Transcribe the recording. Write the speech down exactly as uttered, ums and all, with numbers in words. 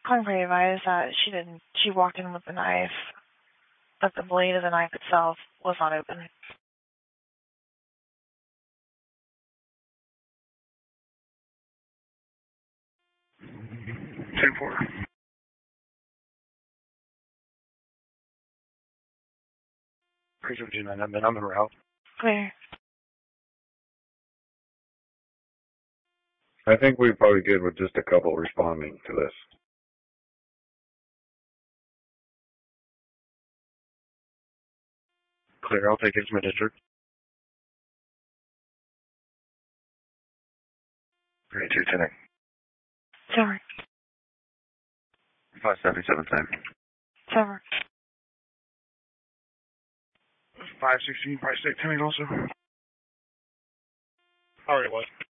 Concrete advised that she didn't. She walked in with the knife, but the blade of the knife itself was not open. Two four. Cruiser Virginia, I'm on the route. Clear. I think we're probably good with just a couple responding to this. Clear, I'll take it to my district. Three two ten. Silver. Five seventy seven same. Silver. Five sixteen, five six ten also. Already was.